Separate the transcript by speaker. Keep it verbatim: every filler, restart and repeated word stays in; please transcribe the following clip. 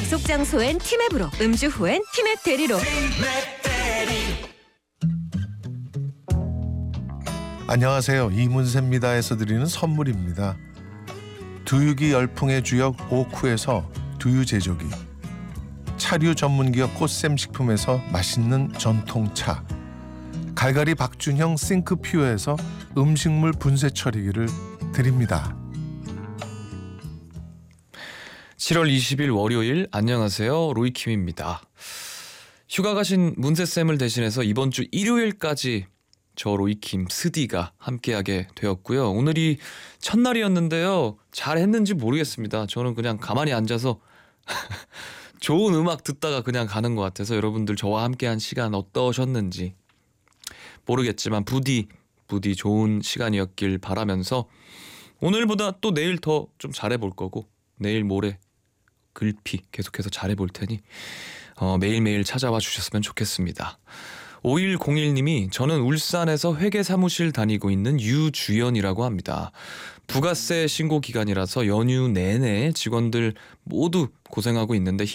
Speaker 1: 약속 장소엔 티맵으로, 음주 후엔 티맵 대리로.
Speaker 2: 안녕하세요. 이문세입니다에서 드리는 선물입니다. 두유기 열풍의 주역 오쿠에서 두유 제조기, 차류 전문기업 꽃샘식품에서 맛있는 전통차, 갈갈이 박준형 싱크퓨어에서 음식물 분쇄 처리기를 드립니다.
Speaker 3: 칠월 이십일 월요일, 안녕하세요. 로이킴입니다. 휴가 가신 문세쌤을 대신해서 이번 주 일요일까지 저 로이킴 스디가 함께하게 되었고요. 오늘이 첫날이었는데요. 잘했는지 모르겠습니다. 저는 그냥 가만히 앉아서 좋은 음악 듣다가 그냥 가는 것 같아서 여러분들 저와 함께한 시간 어떠셨는지 모르겠지만 부디 부디 좋은 시간이었길 바라면서 오늘보다 또 내일 더 좀 잘해볼 거고 내일 모레 글피 계속해서 잘해볼 테니 어, 매일매일 찾아와 주셨으면 좋겠습니다. 오일공일님이 저는 울산에서 회계사무실 다니고 있는 유주연이라고 합니다. 부가세 신고 기간이라서 연휴 내내 직원들 모두 고생하고 있는데